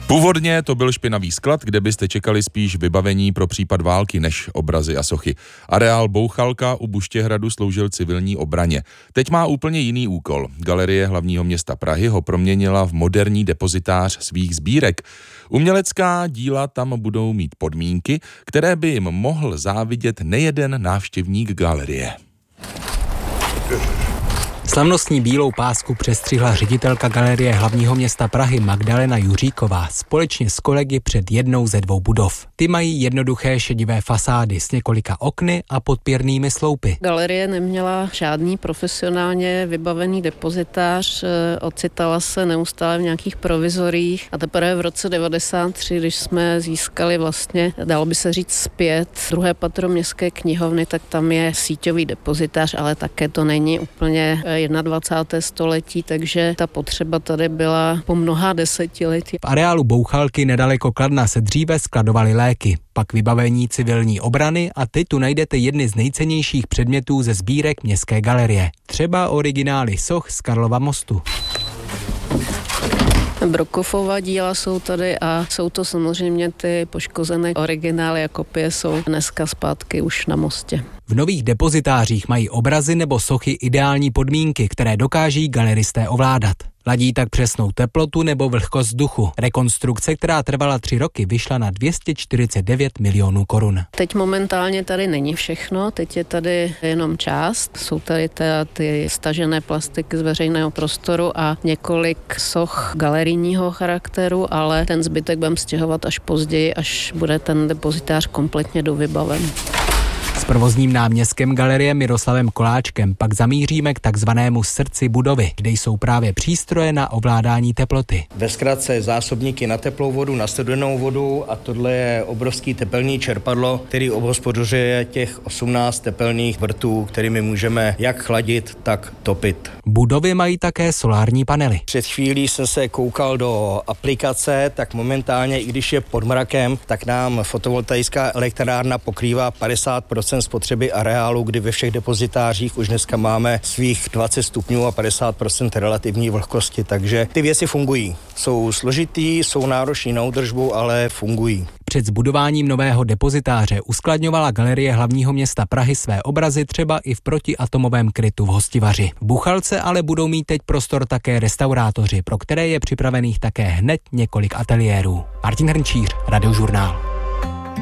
Původně to byl špinavý sklad, kde byste čekali spíš vybavení pro případ války než obrazy a sochy. Areál Bouchalka u Buštěhradu sloužil civilní obraně. Teď má úplně jiný úkol. Galerie hlavního města Prahy ho proměnila v moderní depozitář svých sbírek. Umělecká díla tam budou mít podmínky, které by jim mohl závidět nejeden návštěvník galerie. Slavnostní bílou pásku přestřihla ředitelka Galerie hlavního města Prahy Magdalena Juříková společně s kolegy před jednou ze dvou budov. Ty mají jednoduché šedivé fasády s několika okny a podpěrnými sloupy. Galerie neměla žádný profesionálně vybavený depozitář, ocitala se neustále v nějakých provizorích a teprve v roce 1993, když jsme získali vlastně, dalo by se říct zpět, druhé patro městské knihovny, tak tam je síťový depozitář, ale také to není úplně 21. století, takže ta potřeba tady byla po mnoha desetiletí. V areálu Bouchalky nedaleko Kladna se dříve skladovaly léky, pak vybavení civilní obrany a teď tu najdete jedny z nejcennějších předmětů ze sbírek Městské galerie. Třeba originály soch z Karlova mostu. Brokoffova díla jsou tady a jsou to samozřejmě ty poškozené originály a kopie jsou dneska zpátky už na mostě. V nových depozitářích mají obrazy nebo sochy ideální podmínky, které dokáží galeristé ovládat. Ladí tak přesnou teplotu nebo vlhkost vzduchu. Rekonstrukce, která trvala 3 roky, vyšla na 249 milionů korun. Teď momentálně tady není všechno, teď je tady jenom část. Jsou tady ty stažené plastiky z veřejného prostoru a několik soch galerijního charakteru, ale ten zbytek budeme stěhovat až později, až bude ten depozitář kompletně dovybaven. S provozním náměstkem galerie Miroslavem Koláčkem pak zamíříme k takzvanému srdci budovy, kde jsou právě přístroje na ovládání teploty. Ve zkratce zásobníky na teplou vodu, na studenou vodu a tohle je obrovský tepelný čerpadlo, který obhospodařuje těch 18 tepelných vrtů, kterými můžeme jak chladit, tak topit. Budovy mají také solární panely. Před chvílí jsem se koukal do aplikace, tak momentálně, i když je pod mrakem, tak nám fotovoltaická elektrárna pokrývá 50% spotřeby areálu, kdy ve všech depozitářích už dneska máme svých 20 stupňů a 50% relativní vlhkosti, takže ty věci fungují. Jsou složitý, jsou náročný na údržbu, ale fungují. Před zbudováním nového depozitáře uskladňovala Galerie hlavního města Prahy své obrazy třeba i v protiatomovém krytu v Hostivaři. V Buchalce ale budou mít teď prostor také restaurátoři, pro které je připravených také hned několik ateliérů. Martin Hrnčíř, Radiožurnál.